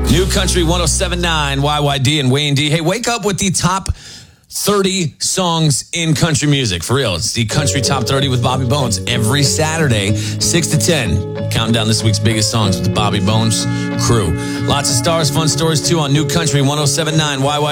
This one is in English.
New Country 107.9, YYD and Wayne D. Hey, wake up with the top 30 songs in country music. For real, it's the Country Top 30 with Bobby Bones every Saturday, 6 to 10. Counting down this week's biggest songs with the Bobby Bones crew. Lots of stars, fun stories, too, on New Country 107.9, YYD.